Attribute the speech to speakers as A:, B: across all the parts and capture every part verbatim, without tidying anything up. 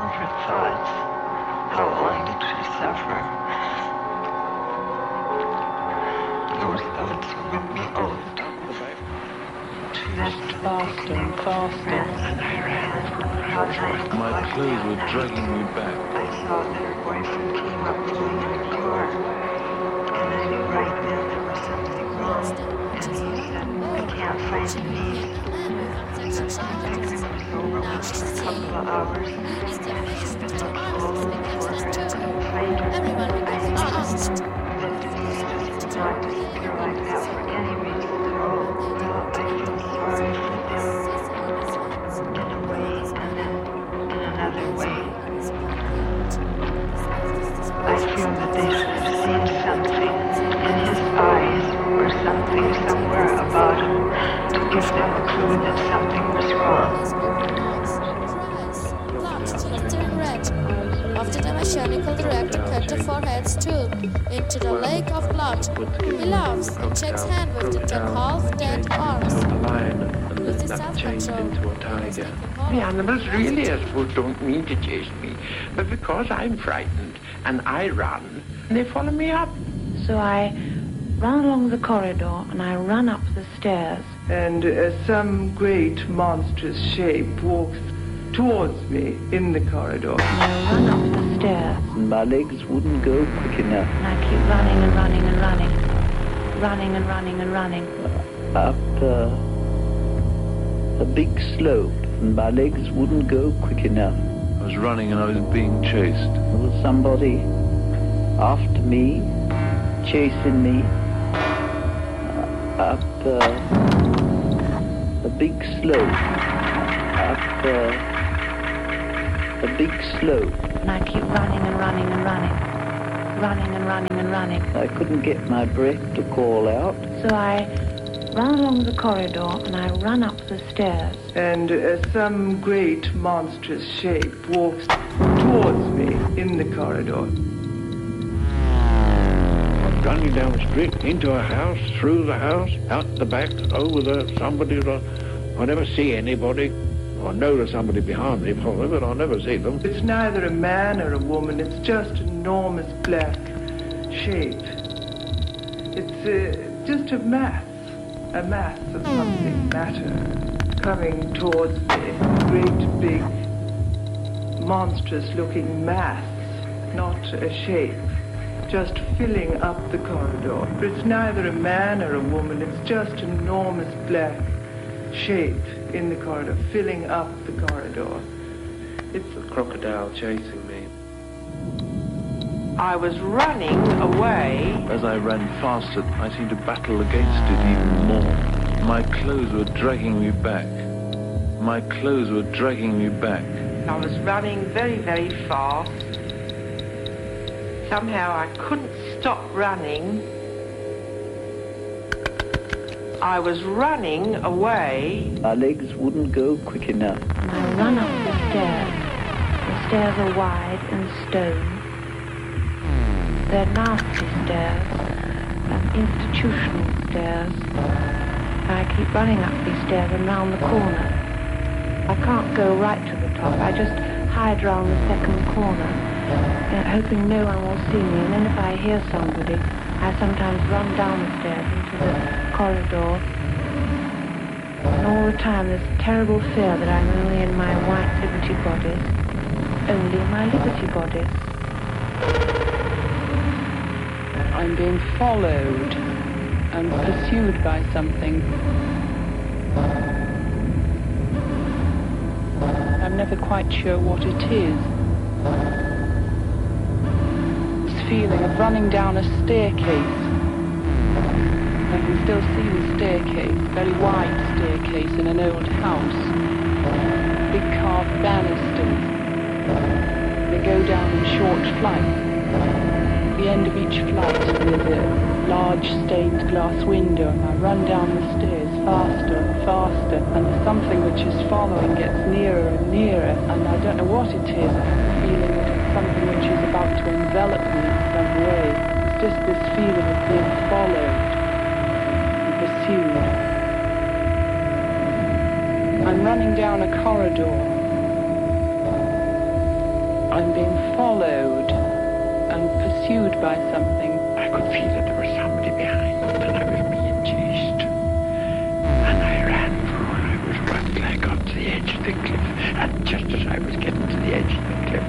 A: for thoughts. How long did she suffer? Those thoughts will make me old.
B: Faster and faster.
C: My clothes were dragging me back.
A: I saw that her boyfriend came up to me in the door, and I knew right then there was something wrong. And he said, I can't find me. I picked her over for a couple of hours, and she's been looking all over for her. I couldn't find her. I just that Denise just not disappear like that for any reason at all. I feel sorry for them in a way, and then in another way. I feel that they should have seen something in his eyes or something somewhere about him to give them a clue that something was wrong.
D: Blood turn red. After the mechanical director cut the foreheads too into the lake of blood. He laughs and shakes hands with the ten half-dead arms. With his self-control.
E: The animals really, I suppose, don't mean to chase me, but because I'm frightened and I run, they follow me up.
F: So I run along the corridor and I run up the stairs.
G: And uh, some great monstrous shape walks towards me in the corridor.
F: And I run up the stairs.
H: My legs wouldn't go quick enough.
F: And I keep running and running and running. Running and running and running.
H: Up uh, a big slope, and my legs wouldn't go quick enough.
C: I was running and I was being chased.
H: There was somebody after me, chasing me. Uh, up uh, a big slope. Up uh, a big slope.
F: And I keep running and running and running. Running and running and running.
H: I couldn't get my breath to call out.
F: So I run along the corridor and I run up the stairs.
G: And uh, some great monstrous shape walks towards me in the corridor.
I: I'm running down the street, into a house, through the house, out the back, over the somebody. I never see anybody. I know there's somebody behind me, but I never see them.
G: It's neither a man or a woman. It's just an enormous black shape. It's uh, just a mass, a mass of something, matter, coming towards me. Great, big, monstrous-looking mass, not a shape, just filling up the corridor. But it's neither a man or a woman. It's just an enormous black shape in the corridor, filling up the corridor.
E: It's a crocodile chasing me.
G: I was running away.
C: As I ran faster, I seemed to battle against it even more. My clothes were dragging me back. My clothes were dragging me back.
G: I was running very, very fast. Somehow I couldn't stop running. I was running away.
H: My legs wouldn't go quick enough.
F: And I run up the stairs. The stairs are wide and stone. They're nasty stairs, and institutional stairs. I keep running up these stairs and round the corner. I can't go right to the top. I just hide round the second corner, uh, hoping no one will see me. And then if I hear somebody, I sometimes run down the stairs into the corridor. And all the time there's terrible fear that I'm only in my white liberty bodice. Only in my liberty bodice.
B: I'm being followed and pursued by something. I'm never quite sure what it is. This feeling of running down a staircase. I can still see the staircase, very wide staircase in an old house. Big carved banisters. They go down in short flights. At the end of each flight there's a large stained glass window, and I run down the stairs faster and faster, and there's something which is following, gets nearer and nearer, and I don't know what it is. I have the feeling that it's something which is about to envelop me in some way. It's just this feeling of being followed and pursued. I'm running down a corridor. I'm being followed and pursued by something.
E: I could feel that there was somebody behind and I was being chased. And I ran for all I was worth till I got to the edge of the cliff. And just as I was getting to the edge of the cliff,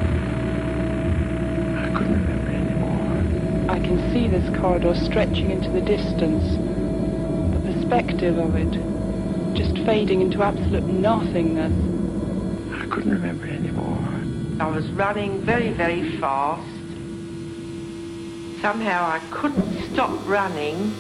E: I couldn't remember anymore.
B: I can see this corridor stretching into the distance. The perspective of it just fading into absolute nothingness.
E: I couldn't remember anymore.
G: I was running very, very fast. Somehow I couldn't stop running.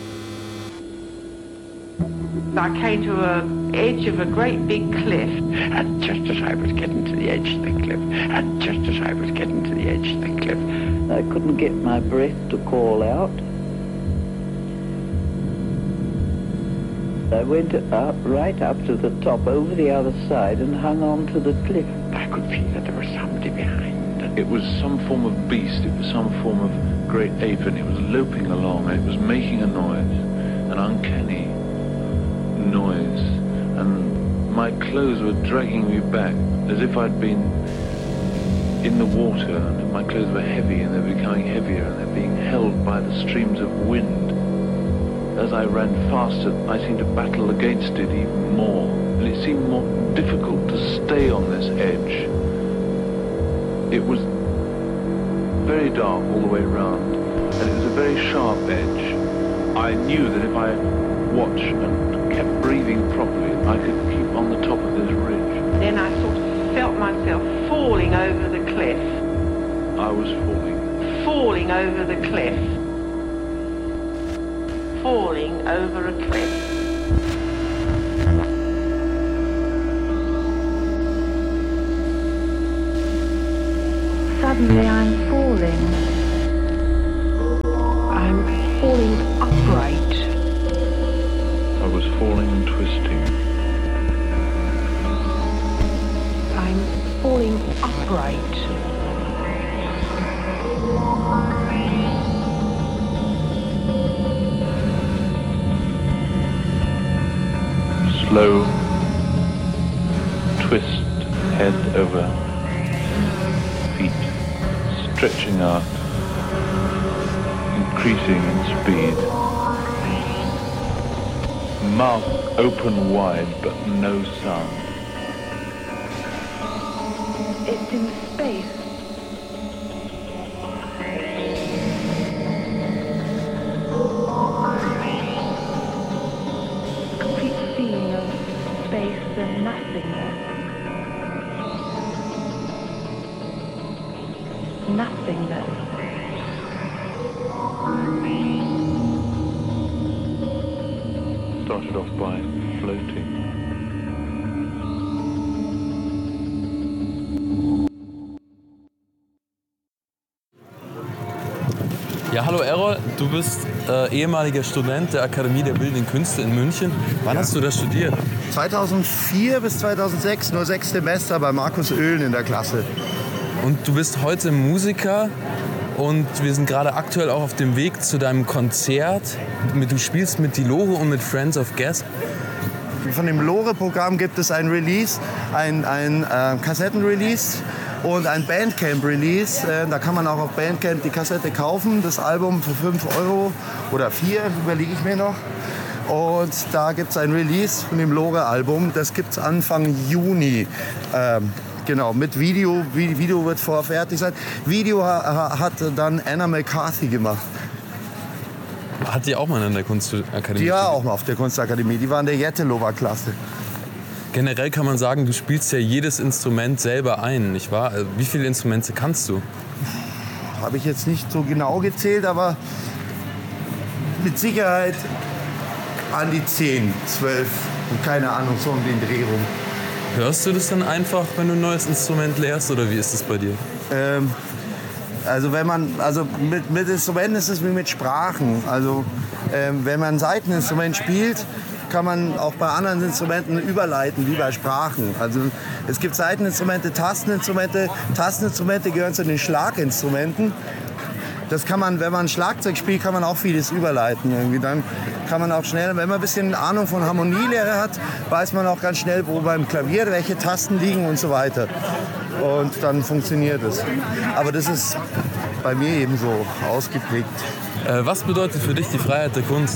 G: I came to the edge of a great big cliff.
E: And just as I was getting to the edge of the cliff, and just as I was getting to the edge of the cliff,
H: I couldn't get my breath to call out. I went up, right up to the top, over the other side, and hung on to the cliff.
E: I could feel that there was somebody behind.
C: It was some form of beast, it was some form of great ape, and it was loping along, and it was making a noise, an uncanny noise, and my clothes were dragging me back, as if I'd been in the water, and my clothes were heavy, and they were becoming heavier, and they're being held by the streams of wind. As I ran faster, I seemed to battle against it even more, and it seemed more difficult to stay on this edge. It was very dark all the way around, and it was a very sharp edge. I knew that if I watched and kept breathing properly, I could keep on the top of this ridge.
G: Then I sort of felt myself falling over the cliff.
C: I was falling.
G: Falling over the cliff. Falling over a cliff.
F: Suddenly I'm falling. I'm falling upright.
C: I was falling and twisting.
F: I'm falling upright.
C: Slow twist, head over feet, stretching out, increasing in speed. Mouth open wide, but no sound.
F: It's in space. Complete feeling of space and nothingness. Nothingness.
C: Started off by floating.
J: Ja, hallo Errol, du bist äh, ehemaliger Student der Akademie der Bildenden Künste in München. Wann ja. hast du das studiert?
K: zweitausendvier bis zweitausendsechs, nur sechs Semester bei Markus Oehlen in der Klasse.
J: Und du bist heute Musiker und wir sind gerade aktuell auch auf dem Weg zu deinem Konzert. Du spielst mit die Lore und mit Friends of Gas.
K: Von dem Lore-Programm gibt es ein Release, ein, ein äh, Kassettenrelease und ein Bandcamp-Release. Äh, da kann man auch auf Bandcamp die Kassette kaufen, das Album für fünf Euro oder vier, überlege ich mir noch. Und da gibt es ein Release von dem Lore-Album, das gibt es Anfang Juni. Ähm, Genau, mit Video. Video wird vorher fertig sein. Video ha, hat dann Anna McCarthy gemacht.
J: Hat die auch mal in der Kunstakademie?
K: Die war auch mal auf der Kunstakademie. Die war in der Jettelova-Klasse.
J: Generell kann man sagen, du spielst ja jedes Instrument selber ein, nicht wahr? Wie viele Instrumente kannst du?
K: Habe ich jetzt nicht so genau gezählt, aber mit Sicherheit an die zehn, zwölf und keine Ahnung, so um den Dreh rum.
J: Hörst du das dann einfach, wenn du ein neues Instrument lernst, oder wie ist das bei dir?
K: Ähm, also wenn man, also mit, mit Instrumenten ist es wie mit Sprachen. Also ähm, wenn man ein Saiteninstrument spielt, kann man auch bei anderen Instrumenten überleiten, wie bei Sprachen. Also es gibt Saiteninstrumente, Tasteninstrumente. Tasteninstrumente gehören zu den Schlaginstrumenten. Das kann man, wenn man Schlagzeug spielt, kann man auch vieles überleiten. Irgendwie dann kann man auch schnell, wenn man ein bisschen Ahnung von Harmonielehre hat, weiß man auch ganz schnell, wo beim Klavier welche Tasten liegen und so weiter. Und dann funktioniert es. Aber das ist bei mir eben so ausgeprägt.
J: Äh, was bedeutet für dich die Freiheit der Kunst?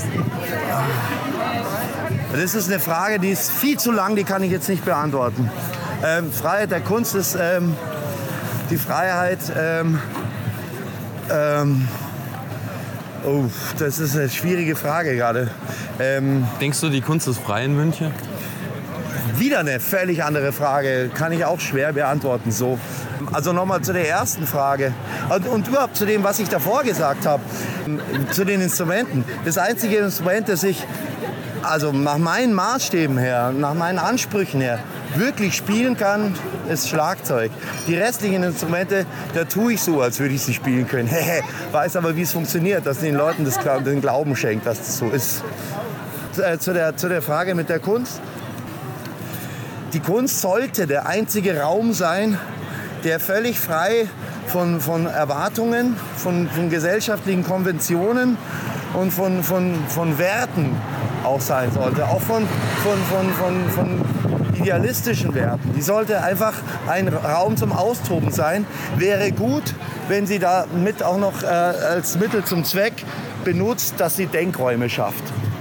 K: Das ist eine Frage, die ist viel zu lang, die kann ich jetzt nicht beantworten. Ähm, Freiheit der Kunst ist ähm, die Freiheit, ähm, ähm, oh, das ist eine schwierige Frage gerade. Ähm,
J: Denkst du, die Kunst ist frei in München?
K: Wieder eine völlig andere Frage, kann ich auch schwer beantworten. So. Also nochmal zu der ersten Frage und, und überhaupt zu dem, was ich davor gesagt habe, zu den Instrumenten. Das einzige Instrument, das ich also nach meinen Maßstäben her, nach meinen Ansprüchen her, wirklich spielen kann, ist Schlagzeug. Die restlichen Instrumente, da tue ich so, als würde ich sie spielen können. Weiß aber, wie es funktioniert, dass den Leuten das, den Glauben schenkt, dass das so ist. Zu der, zu der Frage mit der Kunst. Die Kunst sollte der einzige Raum sein, der völlig frei von, von Erwartungen, von, von gesellschaftlichen Konventionen und von, von, von Werten auch sein sollte. Auch von, von, von, von, von idealistischen Werten. Die sollte einfach ein Raum zum Austoben sein. Wäre gut, wenn sie damit auch noch äh, als Mittel zum Zweck benutzt, dass sie Denkräume schafft.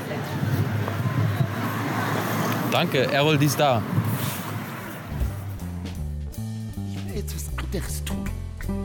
J: Danke, Errol, die ist da.
L: Ich will jetzt was anderes tun.